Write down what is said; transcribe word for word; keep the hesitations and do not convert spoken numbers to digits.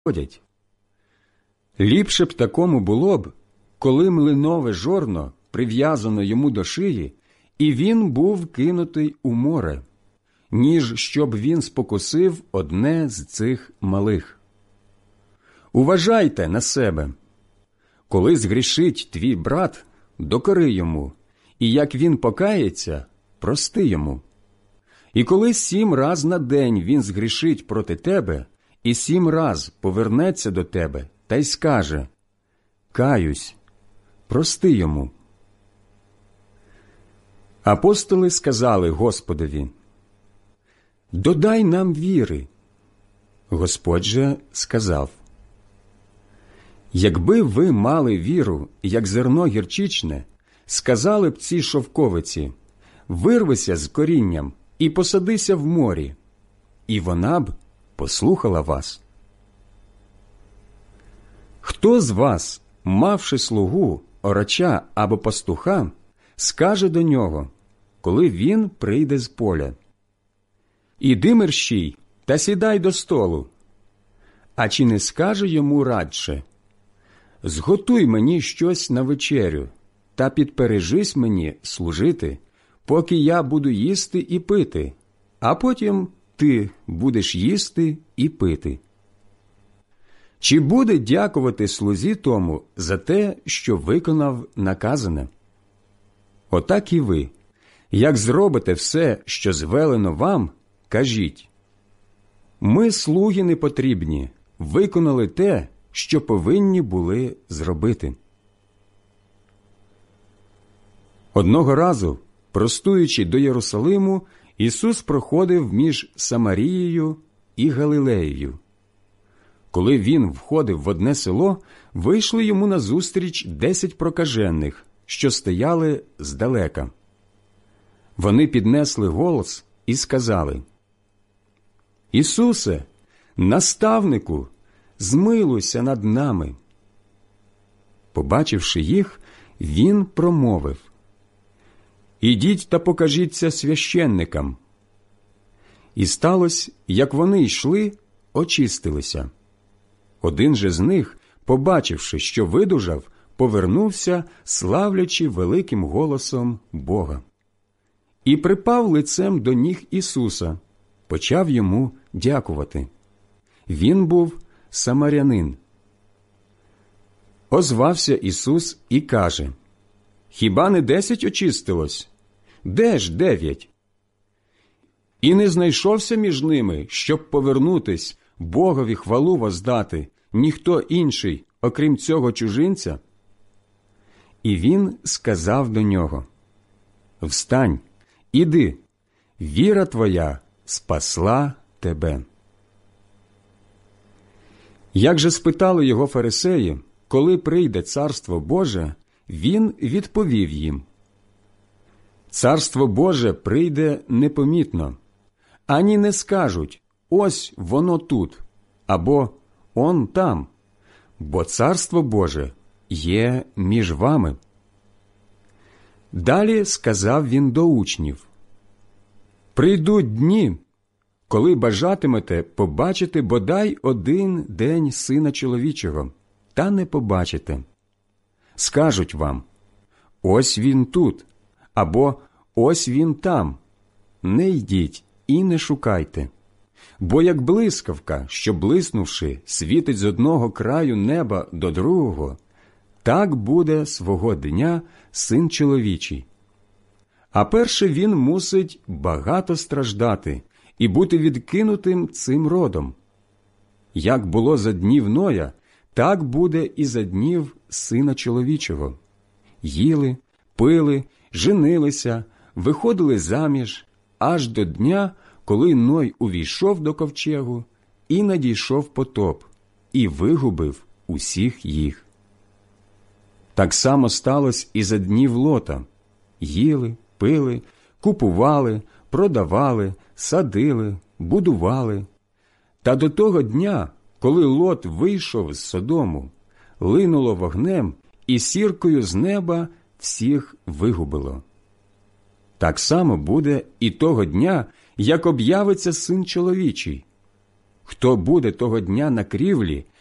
ходять. Ліпше б такому було б, коли млинове жорно прив'язано йому до шиї, і він був кинутий у море, ніж щоб він спокусив одне з цих малих. Уважайте на себе. Коли згрішить твій брат, докори йому, і як він покається, прости йому. І коли сім раз на день він згрішить проти тебе, і сім раз повернеться до тебе, та й скаже: «Каюсь», прости йому. Апостоли сказали Господові: «Додай нам віри». Господь же сказав: «Якби ви мали віру, як зерно гірчичне, сказали б цій шовковиці: вирвися з корінням і посадися в морі, і вона б послухала вас». Хто з вас, мавши слугу, орача або пастуха, скаже до нього, коли він прийде з поля: «Іди мерщій та сідай до столу», а чи не скаже йому радше: «Зготуй мені щось на вечерю та підпережись мені служити, поки я буду їсти і пити, а потім ти будеш їсти і пити»? Чи буде дякувати слузі тому за те, що виконав наказане? Отак і ви, як зробите все, що звелено вам, кажіть: «Ми, слуги непотрібні, виконали те, що повинні були зробити». Одного разу, простуючи до Єрусалиму, Ісус проходив між Самарією і Галилеєю. Коли Він входив в одне село, вийшли йому назустріч десять прокажених, що стояли здалека. Вони піднесли голос і сказали: «Ісусе, наставнику, змилуйся над нами». Побачивши їх, Він промовив: «Ідіть та покажіться священникам». І сталося, як вони йшли, очистилися. Один же з них, побачивши, що видужав, повернувся, славлячи великим голосом Бога. І припав лицем до ніг Ісуса, почав йому дякувати. Він був самарянин. Озвався Ісус і каже: «Хіба не десять очистилось? Де ж дев'ять? І не знайшовся між ними, щоб повернутись, Богові хвалу воздати, ніхто інший, окрім цього чужинця?» І він сказав до нього: «Встань, іди, віра твоя спасла тебе». Як же спитали його фарисеї, коли прийде Царство Боже, він відповів їм: «Царство Боже прийде непомітно, ані не скажуть: ось воно тут, або он там, бо Царство Боже є між вами». Далі сказав він до учнів: «Прийдуть дні, коли бажатимете побачити бодай один день Сина Чоловічого, та не побачите. Скажуть вам: ось він тут, або ось він там. Не йдіть і не шукайте. Бо як блискавка, що, блиснувши, світить з одного краю неба до другого, так буде свого дня Син Чоловічий. А перше він мусить багато страждати і бути відкинутим цим родом. Як було за днів Ноя, так буде і за днів Сина Чоловічого. Їли, пили, женилися, виходили заміж, аж до дня, коли Ной увійшов до ковчегу, і надійшов потоп, і вигубив усіх їх. Так само сталося і за днів Лота. Їли, пили, купували, продавали, садили, будували. Та до того дня, коли Лот вийшов з Содому, линуло вогнем і сіркою з неба всіх вигубило. Так само буде і того дня, як об'явиться Син Чоловічий. Хто буде того дня на крівлі,